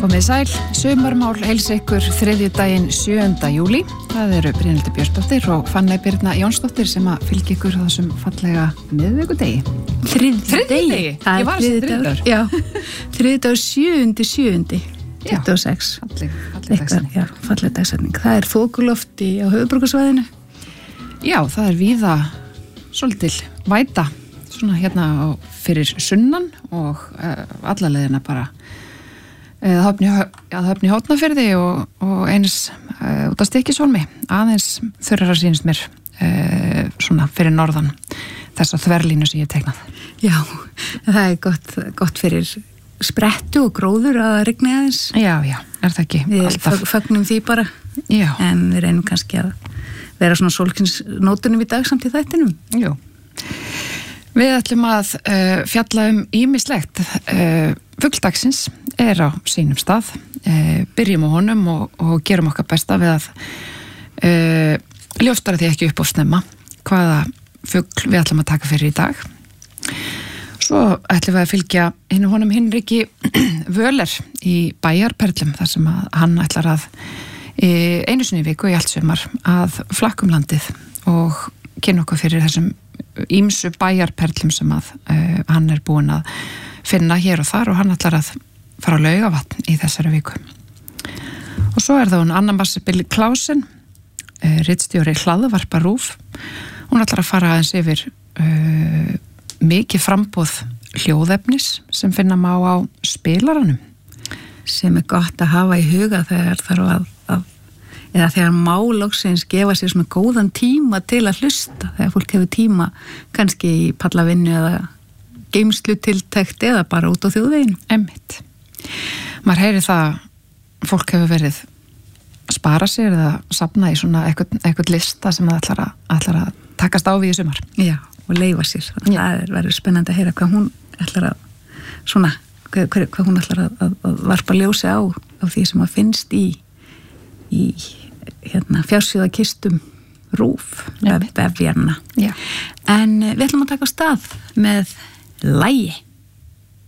Komið sæl, sumarmál heilsa ykkur þriðjudaginn 7. júlí. Það eru Brynhildur Björnsdóttir og Fanney Birna Jónsdóttir sem að fylgja ykkur þessum fallega miðvikudegi. Þriðjudegi? Ég var að segja þriðjudagur. Já, þriðjudagur 7. 26. Falleg dagsetning. Já, falleg dagsetning. Það er þokulofti á höfuðborgarsvæðinu. Já, það er víða svolítil væta svona hérna fyrir sunnan og alla leiðina bara Höfni Hótnafirði og eins út af Stykkishólmi aðeins þurrar að sýnist mér svona fyrir norðan þessa þverlínu sem ég hef teiknað. Já, það er gott fyrir sprettu og gróður að rigna aðeins. Já, er það ekki alltaf. Við fögnum því bara. Já. En við reynum kannski að vera svona sólskinsnótunum í dag samt í þættinum. Jú. Við ætlum að fjalla ýmislegt. Fugldagsins er á sínum stað. Byrjum á honum og gerum okkar besta við að ljóstara því ekki upp á snemma hvaða fugl við ætlum að taka fyrir í dag. Svo ætlum við að fylgja honum Hinriki Völer í Bæjarperlum þar sem að hann ætlar að einu sinni í viku í allt sumar að flakka landið og kynna okkur fyrir þessum ýmsu bæjarperlum sem að hann er búinn að finna hér og þar og hann ætlar að fara á Laugavatn í þessari viku. Og svo er það hún Anna Marsibil Klausen, ritstjóri Hlaðvarpa RÚV. Hún ætlar að fara aðeins yfir mikið framboð hljóðefnis sem finna má á spilaranum. Sem er gott að hafa í huga þegar þarf eða þegar má loksins gefa sér svona góðan tíma til að hlusta, þegar fólk hefur tíma kannski í pallavinnu eða geymslutiltekt eða bara út á þjóðveginu. Einmitt. Maður heyri það fólk hefur verið að spara sér eða safna í svona eitthvað lista sem það ætlar að takast á við í sumar. Já, og leyfa sér. Það verður spennandi að heyra hvað hún ætlar að svona, hvað hún ætlar að varpa ljósi á því sem að finnst í fjársjóðakistum RÚV vefjarna. Já. En við ætlum að taka á stað með lagi.